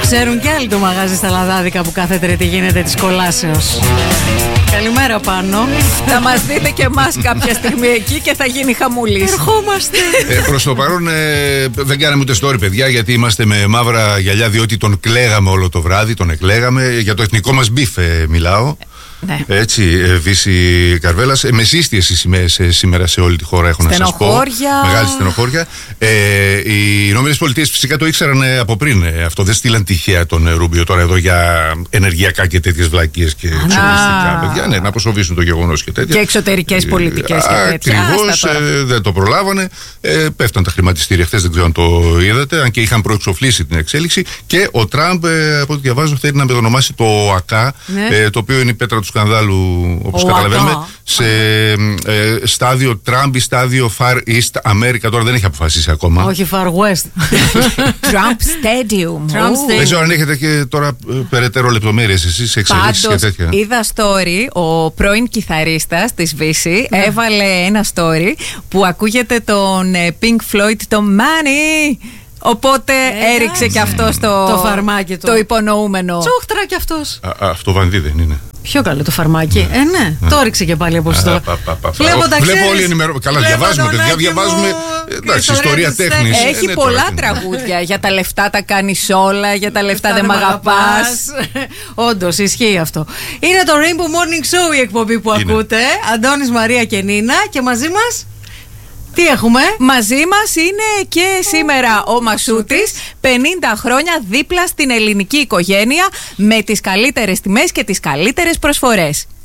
ξέρουν κι άλλοι το μαγάζι στα Λαδάδικα που κάθε Τρίτη γίνεται της κολάσεως. Καλημέρα Πάνο. Θα μας δείτε και εμάς κάποια στιγμή εκεί και θα γίνει χαμούλης. Ερχόμαστε. Προς το παρόν δεν κάναμε ούτε story, παιδιά, γιατί είμαστε με μαύρα γυαλιά, διότι τον κλαίγαμε όλο το βράδυ. Τον εκλαίγαμε. Για το εθνικό μας μπιφ μιλάω. Ναι. Έτσι, Βύση Καρβέλας. Με σύστιες οι σημαίες σήμερα σε όλη τη χώρα, έχω να σας πω. Μεγάλη στενοχώρια. Οι Ηνωμένες Πολιτείες φυσικά το ήξεραν από πριν. Αυτό δεν στείλαν τυχαία τον Ρούμπιο τώρα εδώ για ενεργειακά και τέτοιες βλακίες και εξοπλιστικά. Παιδιά, ναι, να αποσοβήσουν το γεγονός και τέτοια. Και εξωτερικές πολιτικές και τέτοια. Ακριβώς, δεν το προλάβανε. Πέφταν τα χρηματιστήρια χθες, δεν ξέρω αν το είδατε, αν και είχαν προεξοφλήσει την εξέλιξη. Και ο Τραμπ, από ό,τι διαβάζω, θέλει να μετονομάσει το ΑΚΑ, το οποίο είναι η πέτρα του σκανδάλου, όπως καταλαβαίνουμε, σε στάδιο Τραμπ ή στάδιο Far East America. Τώρα δεν έχει αποφασίσει ακόμα. Όχι, Far West. Trump Stadium. Δεν ξέρω αν έχετε και τώρα περαιτέρω λεπτομέρειες εσείς, εξελίξεις και τέτοια. Είδα story, ο πρώην κιθαρίστας της Βύση έβαλε ένα story που ακούγεται τον Pink Floyd, το Money. Οπότε έριξε και αυτό το φαρμάκι του. Το υπονοούμενο. Τσούχτρα κι αυτός. Αυτό βανδύ δεν είναι? Πιο καλό το φαρμάκι. Ναι. Το έριξε και πάλι από αυτό. Βλέπω όλοι ενημερώνουν. Καλά, διαβάζουμε, παιδιά, διαβάζουμε. Εντάξει, ιστορία τέχνης. Έχει πολλά τραγούδια. Για τα λεφτά τα κάνεις όλα, για τα λεφτά δεν μ' αγαπάς. Όντως, ισχύει αυτό. Είναι το Rainbow Morning Show η εκπομπή που ακούτε. Αντώνης, Μαρία και Νίνα. Και μαζί μας. Τι έχουμε? Μαζί μας είναι και σήμερα ο Μασούτης, 50 χρόνια δίπλα στην ελληνική οικογένεια με τις καλύτερες τιμές και τις καλύτερες προσφορές.